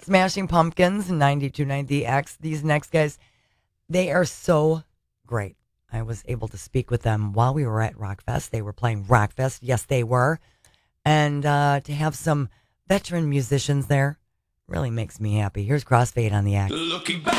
Smashing Pumpkins, 9290X. These next guys, they are so great. I was able to speak with them while we were at Rockfest. They were playing Rockfest. Yes, they were. And to have some veteran musicians there really makes me happy. Here's Crossfade on the act. Looking back.